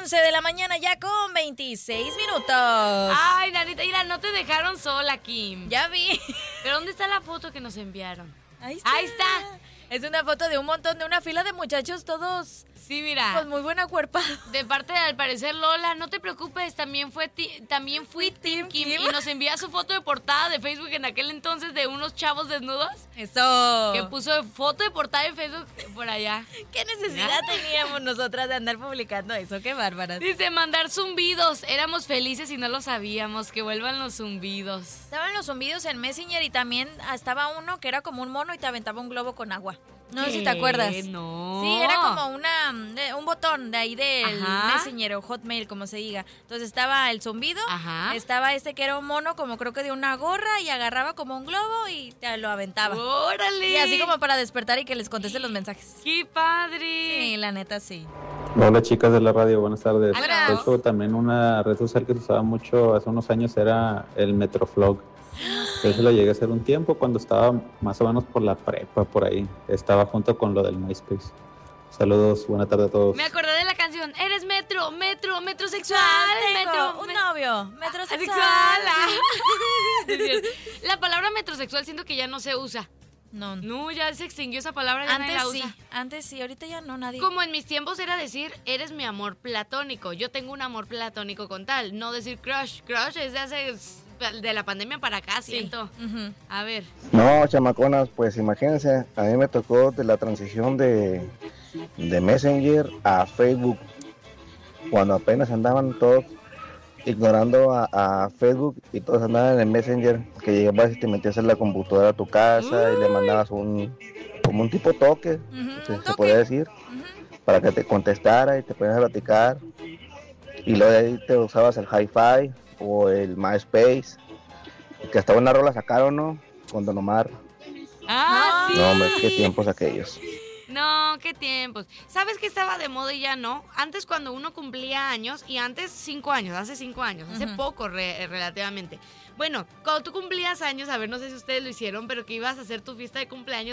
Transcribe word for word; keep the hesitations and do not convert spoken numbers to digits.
once de la mañana ya con veintiséis minutos. Ay, Nanita, mira, no te dejaron sola, Kim. Ya vi. ¿Pero dónde está la foto que nos enviaron? Ahí está. Ahí está. Es una foto de un montón, de una fila de muchachos todos. Sí, mira. Pues muy buena cuerpa. De parte de, al parecer, Lola, no te preocupes, también fue ti, también fui Team Kim, Kim. y nos envía su foto de portada de Facebook en aquel entonces de unos chavos desnudos. Eso. Que puso foto de portada en Facebook por allá. ¿Qué necesidad teníamos nosotras de andar publicando eso? Qué bárbaras. Dice, mandar zumbidos. Éramos felices y no lo sabíamos. Que vuelvan los zumbidos. Estaban los zumbidos en Messenger y también estaba uno que era como un mono y te aventaba un globo con agua. No sé si te acuerdas. No. Sí, era como una un botón de ahí del Ajá. Messenger o Hotmail, como se diga. Entonces estaba el zumbido, Ajá. estaba este que era un mono, como creo que de una gorra, y agarraba como un globo y te lo aventaba. ¡Órale! Y así como para despertar y que les conteste los mensajes. ¡Qué padre! Sí, la neta sí. Hola chicas de la radio, buenas tardes. Hola. De hecho, también una red social que se usaba mucho hace unos años era el Metroflog. Eso lo llegué a hacer un tiempo cuando estaba más o menos por la prepa, por ahí. Estaba junto con lo del MySpace. Saludos, buena tarde a todos. Me acordé de la canción. Eres metro, metro, metrosexual. Tengo metro, un me- novio, metrosexual. Sexual. Ah. Es cierto. La palabra metrosexual siento que ya no se usa. No, No, ya se extinguió esa palabra, ya nadie antes la sí, usa. antes sí, ahorita ya no, nadie. Como en mis tiempos era decir, eres mi amor platónico. Yo tengo un amor platónico con tal. No decir crush. Crush es de hace... de la pandemia para acá, siento. Ujú. A ver. No, chamaconas, pues imagínense, a mí me tocó de la transición de, de Messenger a Facebook, cuando apenas andaban todos ignorando a, a Facebook y todos andaban en Messenger, que llegabas y te metías en la computadora a tu casa y le mandabas un, como un tipo toque, Ujú, se, un se toque. podría decir, Ujú. para que te contestara y te ponías a platicar, y luego de ahí te usabas el Hi-Fi o el MySpace, que hasta una rola sacaron, ¿no? Con Don Omar. Ah, sí. No, hombre, qué tiempos aquellos. No, qué tiempos. ¿Sabes qué estaba de moda y ya no? Antes cuando uno cumplía años, y antes cinco años, hace cinco años, hace Ujú. poco re- relativamente. Bueno, cuando tú cumplías años, a ver, no sé si ustedes lo hicieron, pero que ibas a hacer tu fiesta de cumpleaños